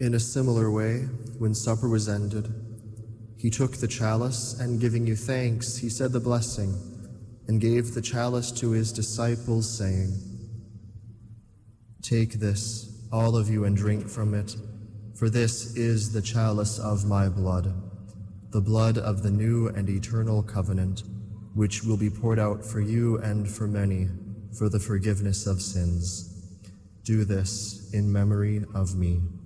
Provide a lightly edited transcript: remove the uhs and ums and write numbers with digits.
In a similar way, when supper was ended, he took the chalice, and giving you thanks, he said the blessing, and gave the chalice to his disciples, saying, "Take this, all of you, and drink from it, for this is the chalice of my blood, the blood of the new and eternal covenant, which will be poured out for you and for many for the forgiveness of sins. Do this in memory of me."